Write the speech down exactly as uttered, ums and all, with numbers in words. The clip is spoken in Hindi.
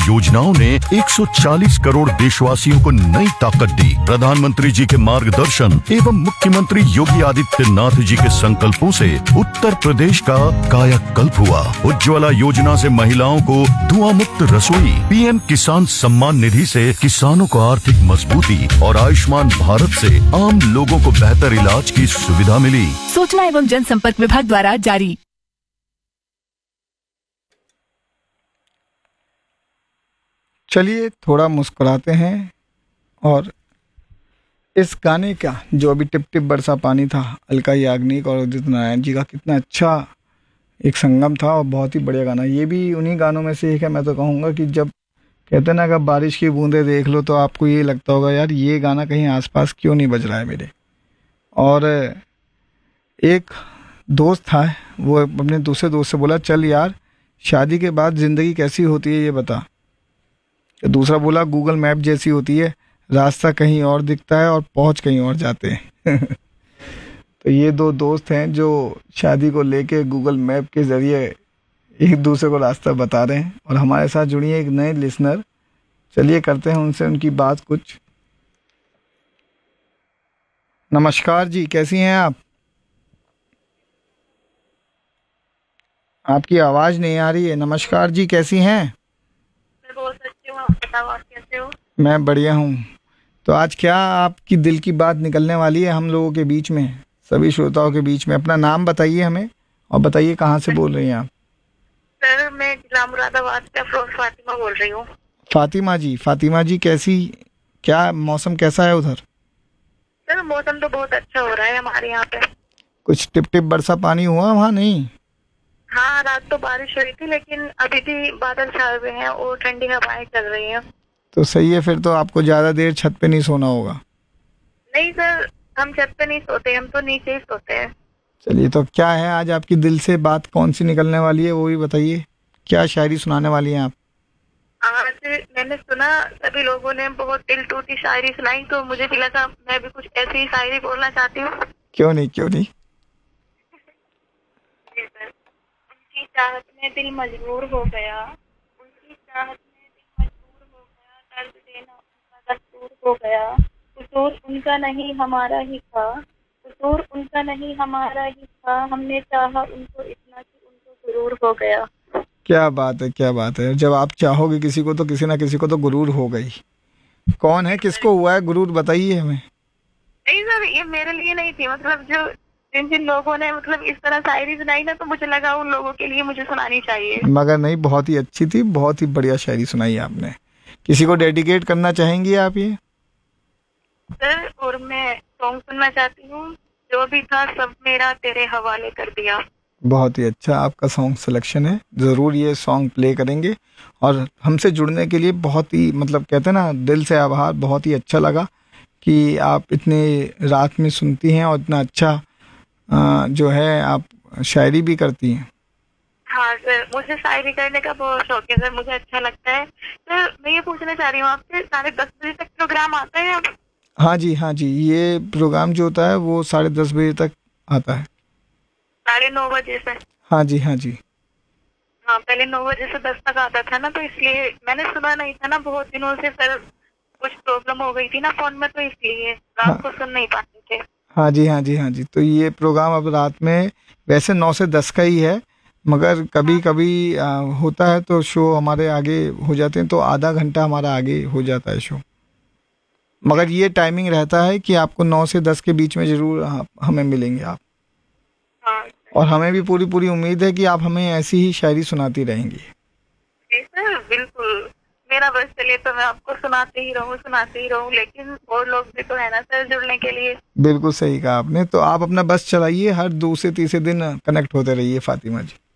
योजनाओं ने एक सौ चालीस करोड़ देशवासियों को नई ताकत दी। प्रधानमंत्री जी के मार्गदर्शन एवं मुख्यमंत्री योगी आदित्यनाथ जी के संकल्पों से उत्तर प्रदेश का कायाकल्प हुआ। उज्ज्वला योजना से महिलाओं को धुआं मुक्त रसोई, पीएम किसान सम्मान निधि से किसानों को आर्थिक मजबूती और आयुष्मान भारत से आम लोगों को बेहतर इलाज की सुविधा मिली। सूचना एवं जनसंपर्क विभाग द्वारा जारी। चलिए थोड़ा मुस्कुराते हैं और इस गाने का जो अभी टिप टिप बरसा पानी था, अलका याग्निक और उदित नारायण जी का, कितना अच्छा एक संगम था और बहुत ही बढ़िया गाना। ये भी उन्हीं गानों में से एक है। मैं तो कहूँगा कि जब कहते हैं ना, अगर बारिश की बूंदें देख लो तो आपको ये लगता होगा यार ये गाना कहीं आसपास क्यों नहीं बज रहा है मेरे। और एक दोस्त था, वो अपने दूसरे दोस्त से बोला चल यार शादी के बाद ज़िंदगी कैसी होती है ये बता। दूसरा बोला गूगल मैप जैसी होती है, रास्ता कहीं और दिखता है और पहुंच कहीं और जाते हैं। तो ये दो दोस्त हैं जो शादी को लेके गूगल मैप के ज़रिए एक दूसरे को रास्ता बता रहे हैं। और हमारे साथ जुड़ी है एक नए लिसनर, चलिए करते हैं उनसे उनकी बात कुछ। नमस्कार जी, कैसी हैं आप? आपकी आवाज़ नहीं आ रही है। नमस्कार जी, कैसी हैं? मैं बहुत अच्छी हूँ, आप बताओ आप कैसे हो? मैं बढ़िया हूँ। तो आज क्या आपकी दिल की बात निकलने वाली है हम लोगों के बीच में, सभी श्रोताओं के बीच में? अपना नाम बताइए हमें और बताइए कहाँ से बोल रही हैं आप। सर मैं जिला मुरादाबाद से अफरोज फातिमा बोल रही हूँ। फातिमा जी, फातिमा जी कैसी, क्या मौसम कैसा है उधर? सर मौसम तो बहुत अच्छा हो रहा है हमारे यहाँ पे। कुछ टिप टिप बरसा पानी हुआ वहाँ? नहीं। हाँ रात तो बारिश हुई थी, लेकिन अभी भी बादल छाए हुए हैं और ठंडी हवाएं चल रही हैं। तो सही है, फिर तो आपको ज़्यादा देर छत पे नहीं सोना होगा। नहीं सर, हम छत पे नहीं सोते, हम तो नीचे ही सोते हैं। चलिए, तो क्या है आज आपकी दिल से बात, कौन सी निकलने वाली है वो भी बताइए। क्या शायरी सुनाने वाली हैं आप? आज मैंने सुना सभी लोगों ने बहुत दिल टूटी शायरी सुनाई, तो मुझे भी लगा मैं भी कुछ ऐसी ही शायरी बोलना चाहती हूँ। क्यों नहीं, क्यों नहीं। जी सर। उनकी चाहत में दिल मजबूर हो गया, उनकी चाहत में दिल मजबूर हो गया, दर्द देना उनका दस्तूर हो गया। कसूर उनका नहीं हमारा ही था, कसूर उनका नहीं हमारा ही था, हमने चाहा उनको इतना कि उनको गुरूर हो गया। क्या बात है, क्या बात है। जब आप चाहोगे किसी को तो किसी ना किसी को तो गुरूर हो गई। कौन है, किसको हुआ है गुरूर, बताइए हमें। नहीं सर, ये मेरे लिए नहीं थी, मतलब जो जिन जिन लोगों ने मतलब इस तरह शायरी सुनाई ना, तो मुझे लगा उन लोगों के लिए मुझे सुनानी चाहिए। मगर नहीं, बहुत ही अच्छी थी, बहुत ही बढ़िया शायरी सुनाई आपने। किसी को डेडिकेट करना चाहेंगी आप ये? सर और मैं सॉन्ग सुनना चाहती हूँ, जो भी था सब मेरा तेरे हवाले कर दिया। बहुत ही अच्छा आपका सॉन्ग सिलेक्शन है, ज़रूर ये सॉन्ग प्ले करेंगे। और हमसे जुड़ने के लिए बहुत ही, मतलब कहते हैं ना, दिल से आभार। बहुत ही अच्छा लगा कि आप इतने रात में सुनती हैं और इतना अच्छा आ, जो है आप शायरी भी करती हैं। हाँ सर, मुझे शायरी करने का बहुत शौक है सर, मुझे अच्छा लगता है। सर मैं ये पूछना चाह रही हूँ आपसे, साढ़े दस बजे तक प्रोग्राम आता है अब? हाँ जी, हाँ जी, ये प्रोग्राम जो होता है वो साढ़े दस बजे तक आता है। साढ़े नौ बजे से? हाँ जी, हाँ जी। हाँ पहले नौ बजे से दस तक आता था ना, तो इसलिए मैंने सुना नहीं था ना बहुत दिनों से सर, कुछ प्रॉब्लम हो गई थी ना फोन में, तो इसलिए रात हाँ, को सुन नहीं पाते थे। हाँ जी, हाँ जी, हाँ जी। तो ये प्रोग्राम अब रात में वैसे नौ से दस का ही है, मगर कभी कभी आ, होता है तो शो हमारे आगे हो जाते हैं, तो आधा घंटा हमारा आगे हो जाता है शो। मगर ये टाइमिंग रहता है कि आपको नौ से दस के बीच में ज़रूर हमें मिलेंगे आप। हाँ और हमें भी पूरी पूरी उम्मीद है कि आप हमें ऐसी ही शायरी सुनाती रहेंगी। जी सर बिल्कुल, मेरा बस चलिए तो मैं आपको सुनाते ही रहूँ सुनाते ही रहूँ, लेकिन और लोग भी तो है ना सर जुड़ने के लिए। बिल्कुल सही कहा आपने। तो आप अपना बस चलाइए, हर दूसरे तीसरे दिन कनेक्ट होते रहिए फातिमा जी।